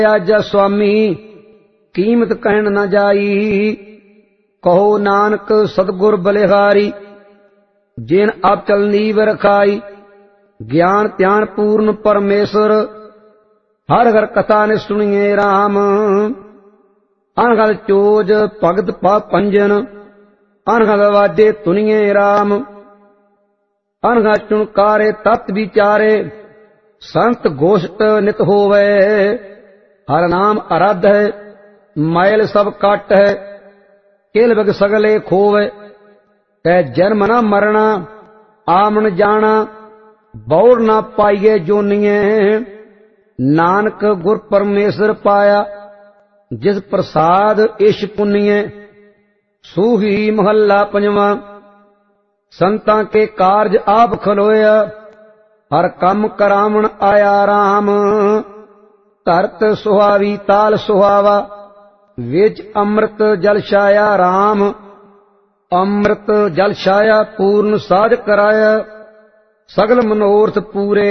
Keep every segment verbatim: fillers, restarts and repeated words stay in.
आजा स्वामी कीमत कहन न जाई। कहो नानक सतगुर बलिहारी जिन अचल नीव रखाई। ज्ञान त्यान पूर्ण परमेश्वर हर हर कथा ने सुनिए राम। अनहद चोज भगत पा पंजन अनहद वाजे तुनिए राम। अनहद चुनकारे तत् विचारे संत गोष्ठ नित होवे। हर नाम आराध है मैल सब काट है किल बग सगले खोवे। कह जन्म न मरना आमन जाना बौर न पाइये जोनिए। नानक गुर परमेश्वर पाया जिस प्रसाद इश पुनिए। सूही महला पंजवा संतां के कारज आप खलोया। हर कम करावण आया राम। धरत सुहावी ताल सुहावा विच अमृत जल छाया राम। अमृत जल छाया पूर्ण साध कराया सगल मनोरथ पूरे।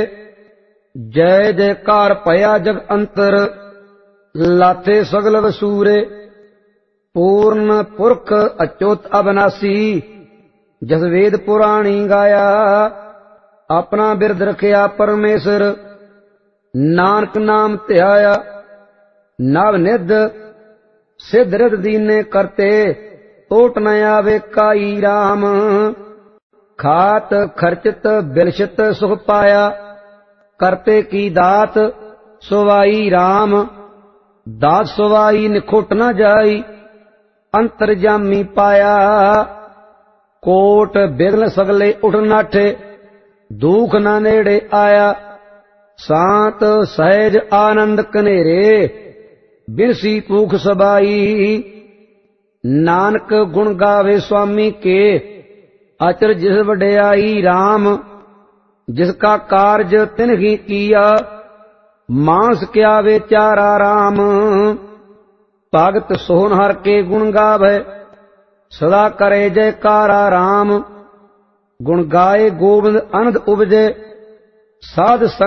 जय जयकार पया जग अंतर लाथे सगल वसूरे। पूर्ण पुरख अच्युत अविनाशी जस वेद पुराणी गाया। अपना बिरद रखिया परमेश्वर नानक नाम ध्याया। नव निध सिद्ध रिद दीने करते टोट न आवे काई राम। खात खर्चित बिलसित सुख पाया करते की दात सुवाई राम। दात सुवाई निखुट न जाई अंतरजामी पाया। कोट बिघन सगले उठ नाठे दुख न नेड़े आया। शांत सहज आनंद कनेरे बिनसी पूख सबाई। नानक गुण गावे स्वामी के अचर जिस वड्याई राम। जिसका कार्य तिन ही किया मानस क्या बेचारा राम। भगत सोहन हर के गुण गावे सदा करे जयकारा राम। गुण गाए गोविंद अनंद उपजे साध संग